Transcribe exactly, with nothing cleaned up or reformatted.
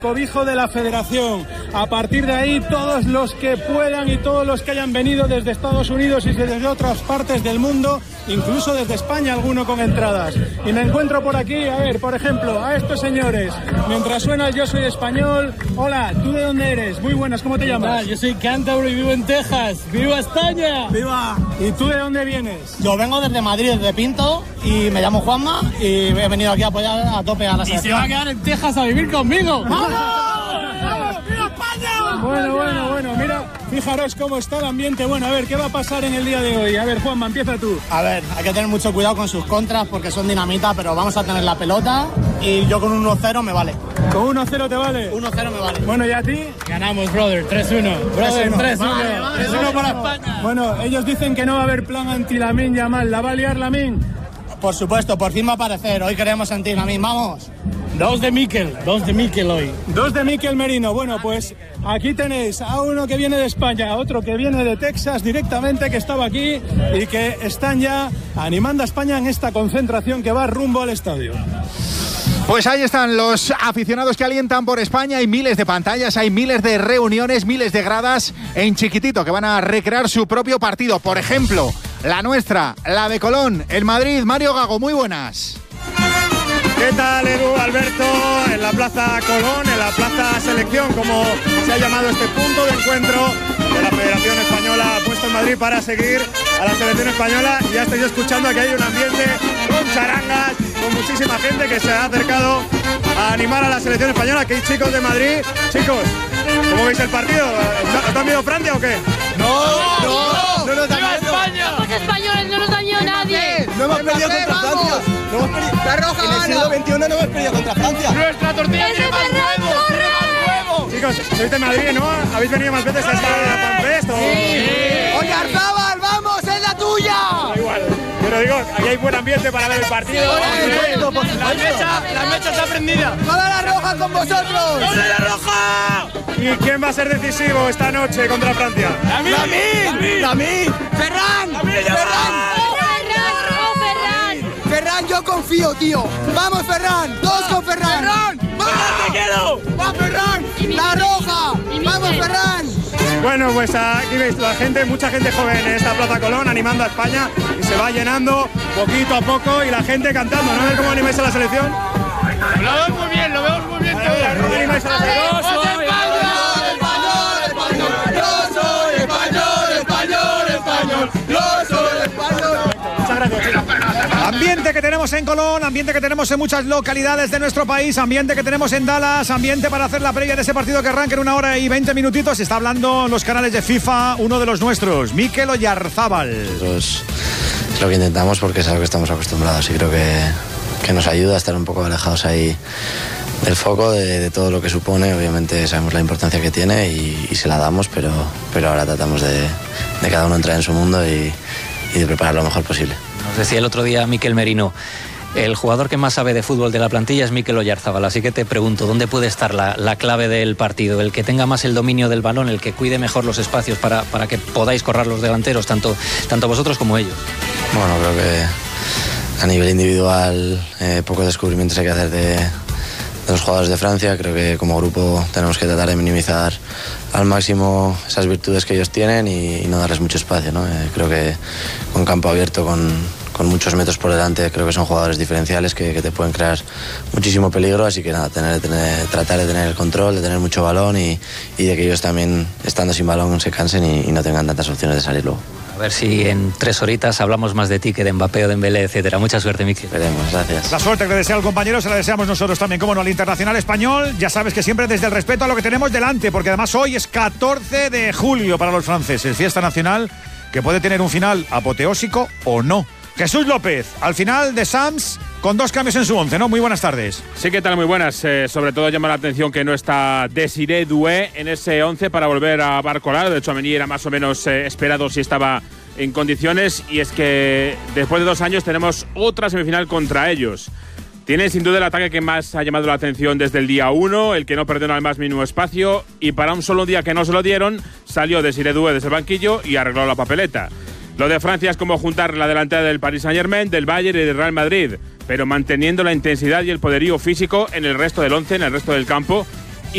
Cobijo de la Federación. A partir de ahí, todos los que puedan y todos los que hayan venido desde Estados Unidos y desde otras partes del mundo, incluso desde España, alguno con entradas. Y me encuentro por aquí, a ver, por ejemplo, a estos señores. Mientras suena el Yo Soy Español. Hola, ¿tú de dónde eres? Muy buenas, ¿cómo te llamas? Yo soy cántabro y vivo en Texas. ¡Viva España! ¡Viva! ¿Y tú de dónde vienes? Yo vengo desde Madrid, desde Pinto, y me llamo Juanma y he venido aquí a apoyar a tope a la selección. Y se va a quedar en Texas a vivir conmigo. Bueno, bueno, bueno, mira, fijaros cómo está el ambiente. Bueno, a ver, ¿qué va a pasar en el día de hoy? A ver, Juanma, empieza tú. A ver, hay que tener mucho cuidado con sus contras porque son dinamita, pero vamos a tener la pelota y yo con un uno cero me vale. ¿Con uno cero te vale? uno cero me vale. Bueno, ¿y a ti? Ganamos, brother, tres uno. Brother, tres uno. Vale, vale, tres uno vale, para vale. España. Bueno, ellos dicen que no va a haber plan anti-Lamine Yamal. ¿La va a liar Lamine? Por supuesto, por fin va a aparecer. Hoy queremos sentir a mí, vamos. Dos de Mikel, dos de Mikel hoy. Dos de Mikel Merino. Bueno, pues aquí tenéis a uno que viene de España, a otro que viene de Texas directamente, que estaba aquí y que están ya animando a España en esta concentración que va rumbo al estadio. Pues ahí están los aficionados que alientan por España. Hay miles de pantallas, hay miles de reuniones, miles de gradas en chiquitito que van a recrear su propio partido. Por ejemplo, la nuestra, la de Colón, el Madrid. Mario Gago, muy buenas. ¿Qué tal, Edu, Alberto? En la Plaza Colón, en la Plaza Selección, como se ha llamado este punto de encuentro de la Federación Española, ha puesto en Madrid para seguir a la Selección Española. Y ya estoy escuchando que hay un ambiente con charangas, con muchísima gente que se ha acercado a animar a la Selección Española. Aquí hay chicos de Madrid. Chicos, ¿cómo veis el partido? ¿Os da miedo Francia o qué? No, no, no nos da miedo. España! Somos españoles, no nos da miedo nadie. No hemos perdido contra Francia. No hemos perdido. La roja, en el siglo veintiuno no hemos perdido contra Francia. ¡Nuestra tortilla ¡Ese tiene más Ferran huevo! Torres! ¡Tiene más huevo! Chicos, sois de Madrid, ¿no? ¿Habéis venido más veces a esta Panfest o...? Oye, Arzábal, vamos, es la tuya. Da igual. Pero digo, aquí hay buen ambiente para ver el partido. La mecha, la mecha está prendida. ¡Toda la roja con vosotros! ¡Dale la roja! ¿Y quién va a ser decisivo esta noche contra Francia? ¡Lamine! ¡Lamine! ¡Ferran! ¡Ferran! ¡Oh, Ferran! ¡Oh, Ferran! ¡Ferran, yo confío, tío! ¡Vamos, Ferran! ¡Todos con Ferran! ¡Ferran! ¡Vamos! ¡Te quedo! ¡Va, Ferran! Y Mikel. ¡La roja! Y Mikel. ¡Vamos, Ferran! Bueno, pues aquí veis la gente, mucha gente joven en esta Plaza Colón animando a España y se va llenando poquito a poco y la gente cantando, ¿no? A ver cómo animáis a la selección. Lo vemos muy bien, lo vemos muy bien. A ver, a ver, ¿cómo animáis a la selección? ¡Vamos, Muchas gracias, chicos. Ambiente que tenemos en Colón, ambiente que tenemos en muchas localidades de nuestro país, ambiente que tenemos en Dallas, ambiente para hacer la previa de ese partido que arranca en una hora y veinte minutitos. Está hablando en los canales de FIFA uno de los nuestros, Mikel Oyarzábal. Nosotros es lo que intentamos porque es a lo que estamos acostumbrados y creo que, que nos ayuda a estar un poco alejados ahí del foco de, de todo lo que supone. Obviamente sabemos la importancia que tiene y, y se la damos, pero, pero ahora tratamos de, de cada uno entrar en su mundo y, y de preparar lo mejor posible. Nos decía el otro día Mikel Merino, el jugador que más sabe de fútbol de la plantilla es Mikel Oyarzábal, así que te pregunto, ¿dónde puede estar la, la clave del partido? El que tenga más el dominio del balón, el que cuide mejor los espacios para, para que podáis correr los delanteros, tanto, tanto vosotros como ellos. Bueno, creo que a nivel individual eh, pocos descubrimientos hay que hacer de, de los jugadores de Francia. Creo que como grupo tenemos que tratar de minimizar al máximo esas virtudes que ellos tienen y, y no darles mucho espacio, ¿no? Eh, creo que con campo abierto, con, con muchos metros por delante, creo que son jugadores diferenciales que, que te pueden crear muchísimo peligro, así que nada, tener, tener, tratar de tener el control, de tener mucho balón y, y de que ellos también, estando sin balón, se cansen y, y no tengan tantas opciones de salir luego. A ver si en tres horitas hablamos más de ti que de Mbappé o de Dembélé, etcétera. Mucha suerte, Mikel. Veremos, gracias. La suerte que le desea el compañero se la deseamos nosotros también, como no, al internacional español. Ya sabes que siempre desde el respeto a lo que tenemos delante, porque además hoy es catorce de julio para los franceses, fiesta nacional que puede tener un final apoteósico o no. Jesús López, al final de Sams, con dos cambios en su once, ¿no? Muy buenas tardes. Sí, ¿qué tal? Muy buenas. Eh, sobre todo llama la atención que no está Desiré Doué en ese once para volver a Barcolá. De hecho, Tchouaméni era más o menos eh, esperado si estaba en condiciones. Y es que después de dos años tenemos otra semifinal contra ellos. Tiene sin duda el ataque que más ha llamado la atención desde el día uno, el que no perdieron al más mínimo espacio. Y para un solo día que no se lo dieron, salió Desiré Doué desde el banquillo y arregló la papeleta. Lo de Francia es como juntar la delantera del Paris Saint-Germain, del Bayern y del Real Madrid, pero manteniendo la intensidad y el poderío físico en el resto del once, en el resto del campo,